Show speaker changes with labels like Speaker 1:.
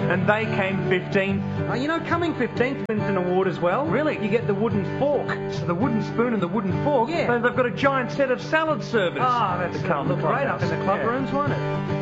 Speaker 1: and they came 15th.
Speaker 2: You know, coming 15th wins an award as well.
Speaker 1: Really?
Speaker 2: You get the wooden fork.
Speaker 1: So the wooden spoon and the wooden fork.
Speaker 2: Yeah.
Speaker 1: They've got a giant set of salad servers.
Speaker 2: That's
Speaker 1: to come
Speaker 2: look
Speaker 1: to
Speaker 2: great up in the club
Speaker 1: Yeah.
Speaker 2: rooms, won't it?